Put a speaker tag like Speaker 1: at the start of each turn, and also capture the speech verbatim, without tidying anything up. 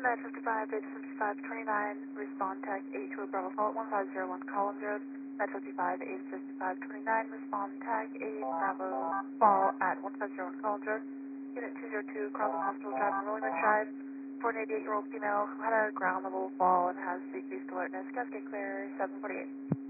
Speaker 1: Med fifty-five, Data fifty-five twenty-nine, respond tag eight to a Bravo Fault one five zero one Collins Road. Med fifty-five, Data fifty-five twenty-nine, respond tag eight Bravo Fall at one five zero one Collins Road. Unit two zero two, Croswell Hospital Drive, Williamson Drive. For an eighty-eight-year-old female who had a ground level fall and has decreased alertness. Cascade clear, seven forty-eight.